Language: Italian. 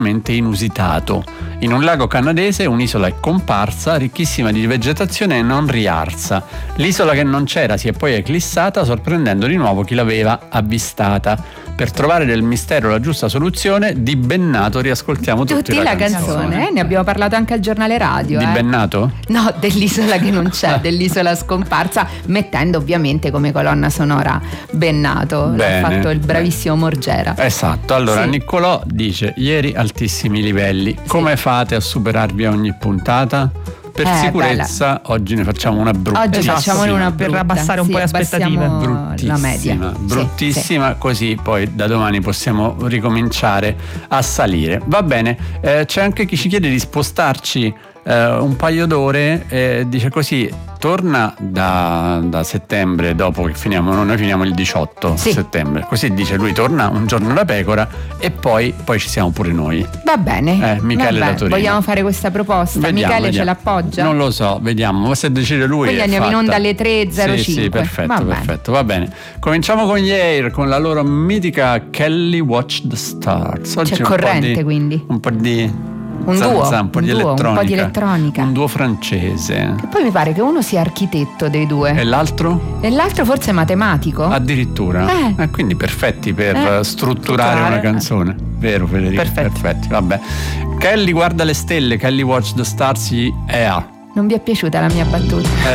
inusitato. In un lago canadese un'isola è comparsa, ricchissima di vegetazione e non riarsa. L'isola che non c'era si è poi eclissata, sorprendendo di nuovo chi l'aveva avvistata. Per trovare del mistero la giusta soluzione, di Bennato riascoltiamo tutti la canzone. Ne abbiamo parlato anche al giornale radio. Di Bennato? No, dell'isola che non c'è, dell'isola scomparsa, mettendo ovviamente come colonna sonora Bennato. Bene. L'ha fatto il bravissimo Morgera. Esatto, allora Sì. Niccolò dice: ieri altissimi livelli, come fate a superarvi a ogni puntata? Per sicurezza oggi ne facciamo una brutta. Oggi facciamone una per brutta, abbassare un po' le aspettative. La media. Bruttissima, così poi da domani possiamo ricominciare a salire. Va bene, c'è anche chi ci chiede di spostarci un paio d'ore, dice così: torna da settembre, dopo che noi finiamo il 18 settembre, così dice lui, torna un giorno da pecora e poi ci siamo pure noi. Va bene, Michele da Torino. Vogliamo fare questa proposta? Michele ce l'appoggia? Non lo so, vediamo, ma se decide lui. Quindi andiamo in onda alle 3.05. Sì, perfetto, va bene. Cominciamo con gli Air, con la loro mitica Kelly Watch the Stars. Oggi c'è corrente, quindi un po' di un po' di elettronica, un duo francese. E poi mi pare che uno sia architetto dei due. E l'altro? E l'altro forse matematico? Addirittura. Quindi perfetti per strutturare una canzone. Vero, Federico? Perfetti, vabbè. Kelly guarda le stelle, Kelly Watch the Stars. Non vi è piaciuta la mia battuta?